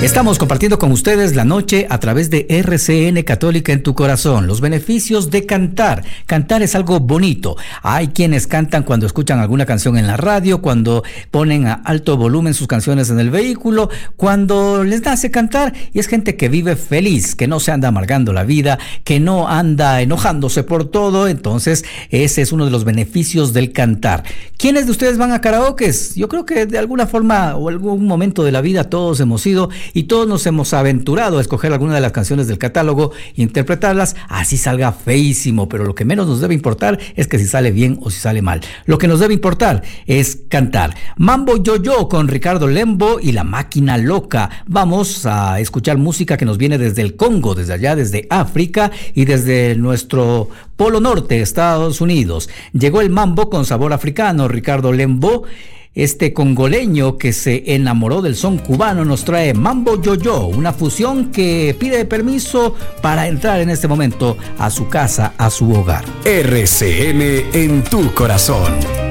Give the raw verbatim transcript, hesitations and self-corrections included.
Estamos compartiendo con ustedes la noche a través de R C N Católica en tu corazón. Los beneficios de cantar. Cantar es algo bonito. Hay quienes cantan cuando escuchan alguna canción en la radio, cuando ponen a alto volumen sus canciones en el vehículo, cuando les nace cantar, y es gente que vive feliz, que no se anda amargando la vida, que no anda enojándose por todo. Entonces ese es uno de los beneficios del cantar. ¿Quiénes de ustedes van a karaokes? Yo creo que de alguna forma o algún momento de la vida todos hemos ido y todos nos hemos aventurado a escoger alguna de las canciones del catálogo e interpretarlas, así salga feísimo, pero lo que menos nos debe importar es que si sale bien o si sale mal. Lo que nos debe importar es cantar. Mambo Yo-Yo con Ricardo Lembo y La Máquina Loca. Vamos a escuchar música que nos viene desde el Congo, desde allá, desde África y desde nuestro Polo Norte, Estados Unidos. Llegó el mambo con sabor africano. Ricardo Lembo, este congoleño que se enamoró del son cubano, nos trae Mambo Yo-Yo, una fusión que pide permiso para entrar en este momento a su casa, a su hogar. R C N en tu corazón.